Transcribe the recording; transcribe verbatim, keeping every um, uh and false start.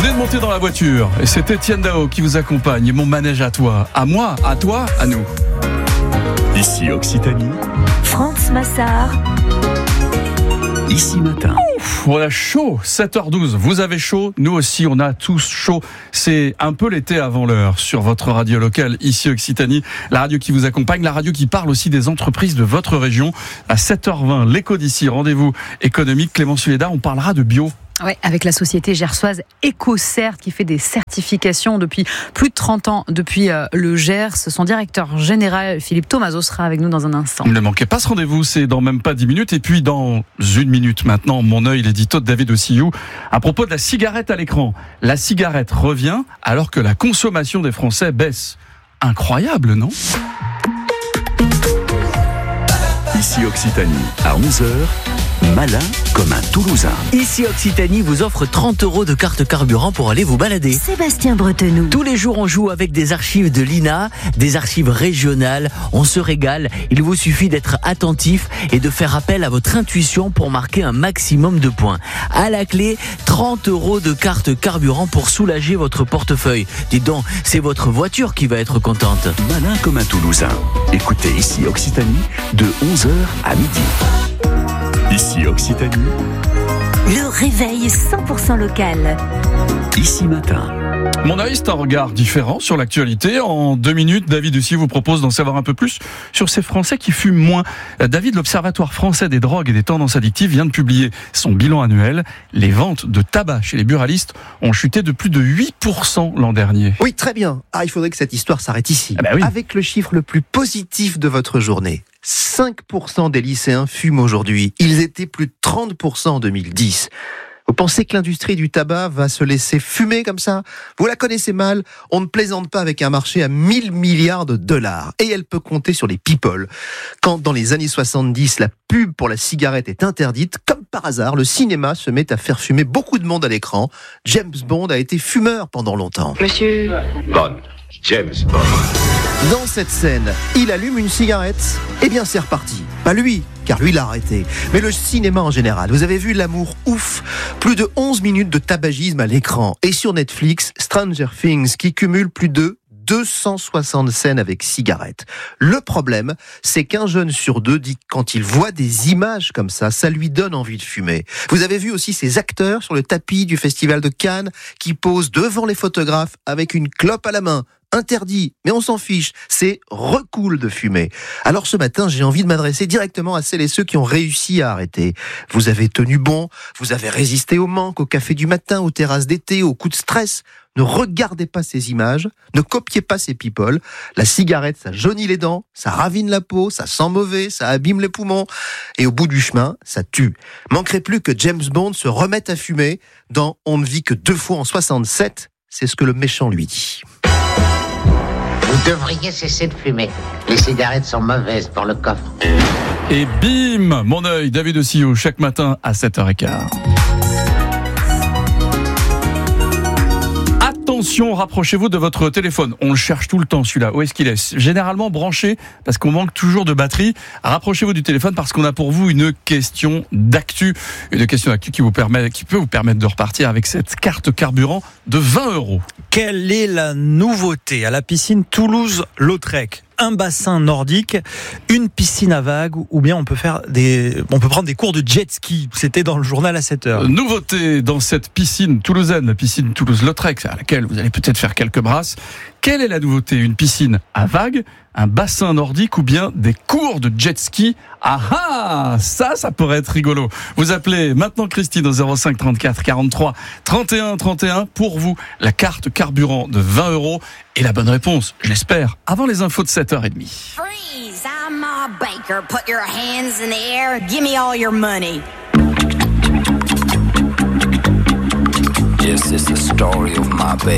venez de monter dans la voiture et c'est Étienne Dao qui vous accompagne. Mon manège à toi, à moi, à toi, à nous. Ici Occitanie, France Massard. Ici Matin. Ouf, on a chaud, sept heures douze. Vous avez chaud, nous aussi on a tous chaud. C'est un peu l'été avant l'heure sur votre radio locale, ici Occitanie. La radio qui vous accompagne, la radio qui parle aussi des entreprises de votre région. À sept heures vingt, l'écho d'ici, rendez-vous économique. Clément Suléda, on parlera de bio. Ouais, avec la société gersoise EcoCert qui fait des certifications depuis plus de trente ans depuis euh, le Gers. Son directeur général Philippe Thomazeau sera avec nous dans un instant. Ne manquez pas ce rendez-vous, c'est dans même pas dix minutes. Et puis dans une minute maintenant, mon œil, l'édito de David Ossillou à propos de la cigarette à l'écran. La cigarette revient alors que la consommation des Français baisse. Incroyable, non ? Ici Occitanie, à onze heures, malin comme un Toulousain. Ici Occitanie vous offre trente euros de carte carburant pour aller vous balader. Sébastien Bretenoux. Tous les jours, on joue avec des archives de l'I N A, des archives régionales. On se régale. Il vous suffit d'être attentif et de faire appel à votre intuition pour marquer un maximum de points. À la clé, trente euros de carte carburant pour soulager votre portefeuille. Dites donc, c'est votre voiture qui va être contente. Malin comme un Toulousain. Écoutez Ici Occitanie de onze heures à midi. Ici Occitanie. Le réveil cent pour cent local. Ici Matin. Mon œil, c'est un regard différent sur l'actualité. En deux minutes, David aussi vous propose d'en savoir un peu plus sur ces Français qui fument moins. David, l'Observatoire français des drogues et des tendances addictives vient de publier son bilan annuel. Les ventes de tabac chez les buralistes ont chuté de plus de huit pour cent l'an dernier. Oui, très bien. Ah, il faudrait que cette histoire s'arrête ici. Ah bah oui. Avec le chiffre le plus positif de votre journée. cinq pour cent des lycéens fument aujourd'hui. Ils étaient plus de trente pour cent en deux mille dix. Vous pensez que l'industrie du tabac va se laisser fumer comme ça ? Vous la connaissez mal, on ne plaisante pas avec un marché à mille milliards de dollars. Et elle peut compter sur les people. Quand dans les années soixante-dix, la pub pour la cigarette est interdite, comme par hasard, le cinéma se met à faire fumer beaucoup de monde à l'écran. James Bond a été fumeur pendant longtemps. Monsieur Bond, James Bond. Dans cette scène, il allume une cigarette, et bien c'est reparti. Pas lui, car lui l'a arrêté, mais le cinéma en général. Vous avez vu l'amour ouf, plus de onze minutes de tabagisme à l'écran. Et sur Netflix, Stranger Things, qui cumule plus de deux cent soixante scènes avec cigarette. Le problème, c'est qu'un jeune sur deux dit que quand il voit des images comme ça, ça lui donne envie de fumer. Vous avez vu aussi ces acteurs sur le tapis du Festival de Cannes qui posent devant les photographes avec une clope à la main. Interdit, mais on s'en fiche, c'est recool de fumer. Alors ce matin, j'ai envie de m'adresser directement à celles et ceux qui ont réussi à arrêter. Vous avez tenu bon, vous avez résisté au manque, au café du matin, aux terrasses d'été, aux coups de stress. Ne regardez pas ces images, ne copiez pas ces people. La cigarette, ça jaunit les dents, ça ravine la peau, ça sent mauvais, ça abîme les poumons. Et au bout du chemin, ça tue. Manquerait plus que James Bond se remette à fumer dans On ne vit que deux fois en soixante-sept. C'est ce que le méchant lui dit. Vous devriez cesser de fumer. Les cigarettes sont mauvaises pour le coffre. Et bim, mon œil, David Ossillou, chaque matin à sept heures quinze. Attention, rapprochez-vous de votre téléphone. On le cherche tout le temps, celui-là. Où est-ce qu'il est ? Généralement branché, parce qu'on manque toujours de batterie. Rapprochez-vous du téléphone parce qu'on a pour vous une question d'actu. Une question d'actu qui vous permet, qui peut vous permettre de repartir avec cette carte carburant de vingt euros. Quelle est la nouveauté à la piscine Toulouse-Lautrec ? Un bassin nordique, une piscine à vagues, ou bien on peut faire des, on peut prendre des cours de jet ski. C'était dans le journal à sept heures. Nouveauté dans cette piscine toulousaine, la piscine Toulouse-Lautrec, à laquelle vous allez peut-être faire quelques brasses. Quelle est la nouveauté ? Une piscine à vagues, un bassin nordique ou bien des cours de jet ski ? Ah ah, ça, ça pourrait être rigolo. Vous appelez maintenant Christine au zéro cinq trente-quatre quarante-trois trente et un trente et un pour vous la carte carburant de vingt euros et la bonne réponse, je l'espère, avant les infos de sept heures trente. Freeze, I'm Ma Baker. Put your hands in the air. Give me all your money. Yes, it's the story of my baby.